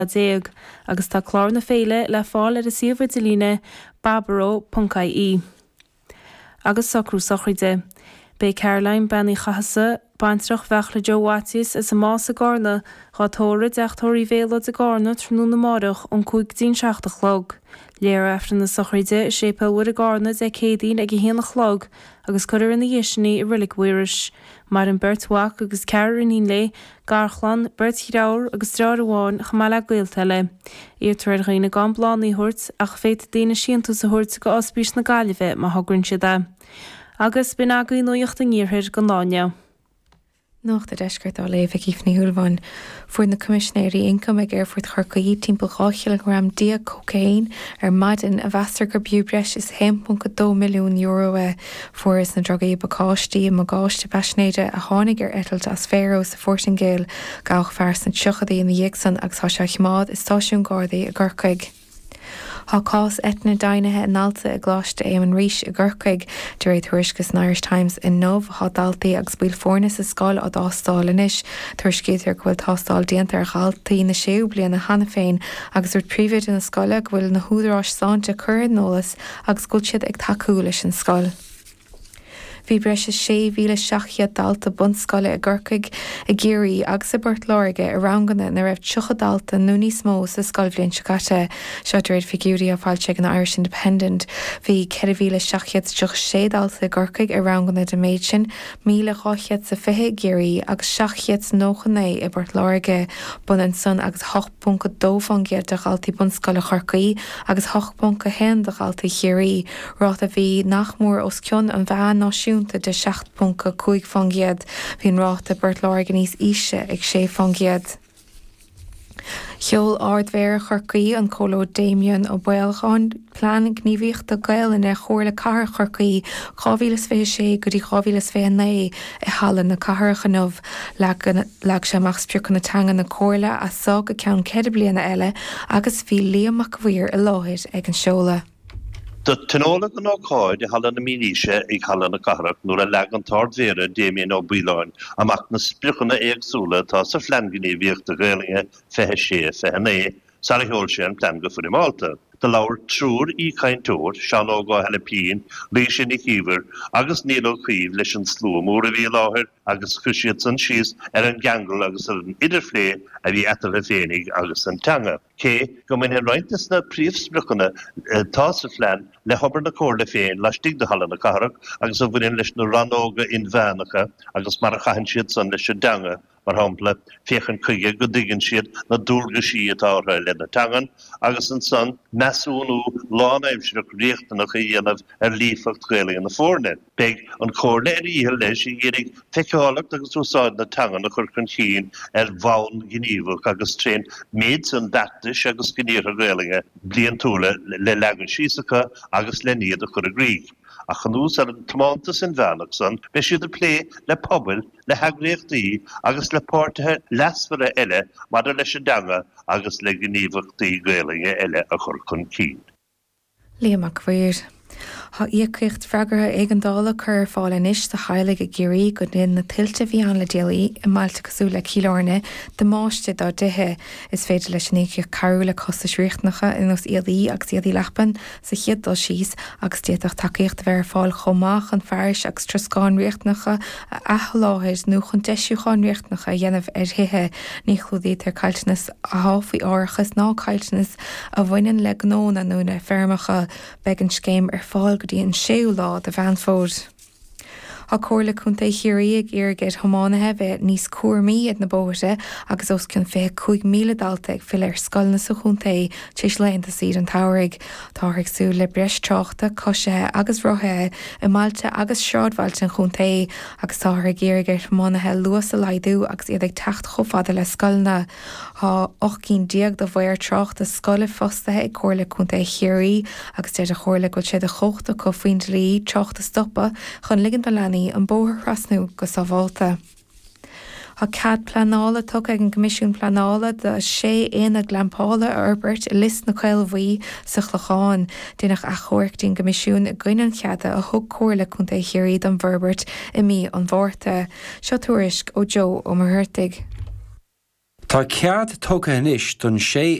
déag agus tá chlár na féile le fáil ar a siomhar de líne babaro.ie. Agus socrú sochraide. Bé Caroline Benny Chahasa baintrach bhechla Joe Wattis is a más a gárna chatóra deachtóirí véla de gárna trnú na marach an 15 chlog. Léar eftir na sochraide sépelhúir a gárna de cédín ag héana chlog agus chuir in na dhéisinaí i rilig uiris. Mar an Bertwach agus Caroline le Garchlan, Bert Hiraur agus Drarháin chamala gailteile. Íartar réine gan blánaí húirt ach féit daine siantú sa húirt go ospís na Gaillimhe má thugrann siad. Agus bin agaí nuocht an níorthir go láine. Nach de deisgurt á léh gífní húlhain fuair na commissionéirí income ag airfurt chorcaí timp 2 kilogram dia cocaine maidin a bheastar gur bú breis is 1.2 milliún euro fuair is na drogaí bacáistí a magáiste beisnéide a tháinig ar etalt as féro sa Fortingale gach fears na tuchadaí in na dhéagsan agus tá se chmád is stáisiún Gardaí a ggurcaig. Tá cás etna dainethe in alta a gláiste éman ríis a ggurcaig de réit thuairiscus na Irish Times in nómh há daltaí agus bíl fórnas a scáil á dástáil inis thuairiscítear go bhfuil tástáil déanta ar chaltaí na séú bliana na hana féin agus úr príomhid in na scoile go bhfuil na húdarás sáinte chur nólas agus gúil siad ag takeú leis an scoil. Bhí breis is 6,700 dalta bunscoile a ggurcaig a géirí agus a burt láige a ranganna na raibh tucha dalta núní smó sa scoilbhlíonn Secate seo réid figiúí a fáilte an Irish Independent. Bhí 4,700 dalta a ggurcaig a ranganna de méid sin 1,850 géirí agus 700 nóchané a burt láige bunan son agus 8.2 fangiad de galtaí bunscoile chorcaí agus 8.1 de galtaí chéirí ráta bhí nachmór os cion an bhean náisiún de 7.5 fangiad hín ráta burt láige níos ise ag 6 fangiad. Cheol ardmhéir chorcaí an cóló Damien ó Bailgáin plán gníomhíocht a gail in chóirla cahar chorcaí 2026 go dtí 2029 i hallan na cahar ganmh leag semach spiúchan na teanga na cóirla a sog a ceann 4 bliana eile agus bhí líamach bhuiir i láthir ag an seola. De tenóla an ácáid i hallan na míníise ag hallan na cahrach nuair a leag an tardmhéire Damien ó Bailgáin amach na spiúchanna éagsúla tá sa phleanganíomhíocht a Ghaeilge 26 Sara Heolse an plan go fuair i Malta. De lawer trúr í caintóir sean ógá helepín lís sin i chíver agus níl ó chuomh leis an slú mór a bhí láthir agus chuisiad san síos ar an geangal agus ar an idirlé a bhí etal a fénig agus an teanga. Cé go min hen rointas na príomhsprúchanna tá sa phlean le hobar na cóirla féin leistigh de hallan na cahrach agus a bhfuin leis na ranóga in bheanacha agus mar a chahann siad san leis a deanga mar hampla féchan chuige go dtigann siad na dúrga siad átha le na teangan agus an san mesúnú lánaimseach riachtanach a dhéanamh ar lífacht Ghaeilge na fórne. Beg an cóirla ar ihe leis i dhéanamh feiceálacht agus úsáid na teangan na chur chin ar bhain gníomhach agus tréin méid san datas agus gníomh a Ghaeilge blian túla le legan síosacha agus le níad a chur a gríg. A chanús ar an tmántas in bheanach san, be siad a plé le pobl le hagréachtaí agus le pártathe lasfara eile mar a leis a danga agus le gníomhachtaí Ghaeilge eile a chur chun cín. Líamach bhuiir. Tá íochríocht freigartha ag an dála chur fáil inis de Ghaeilge a géirí go dtí na tiltte bhí an le déalaí i Malta cosú le cílárne de máiste dá dithe is féidir leis néici carú le costa sríochtnacha inos iadaí agus iadaí lepan sa chiaddal síos agus déach takeíocht bhar fáil chomach an fearis agus trascáin riachtnacha a athláthir nó chun deisiúcháin riachtnacha dhéanamh ar hithe ní chlúdaí tar cailtenas a háfaí áirechas ná cailtenas a bhainean le gnóna núna fermacha beag an scéim ar fáil go dtí an séú lá de bhean fód. Tá cóirla chunta chiaí ag iargéid thománaithe bheith níos cuairmí ag na bóite agus os cin fé 5,000 dalta ag fill ar scoilna sa chunta tíos leonnta siad an táirg. Táirg sú le breis tráchta, cosise agus rothe i Malta agus Seádmhailta an chunta agus táirg iargéid thománaithe luas a laidú agus iad ag techt chofada le scoilna. Tá 8 do bhair tráchta scoile fostathe ag cóirla chunta chiaí agus téad a chóirla go siad a chochta go faoin lí tráchta stoppa chun ligand a leanaí an bóthar rasnú go sábháilta. Tá cad planála tug ag an Comisiún Planála de 6 glampála arbert i list na Cailmhaí sa Chlochán dénach a chóirtín Comisiún a gcuineann cheada a thug cóirla chunta chiaí don Verbert i mí an bhórta. Seo tuairisc ó Joe ó Marthurtig. Tá cead tócha inis don sé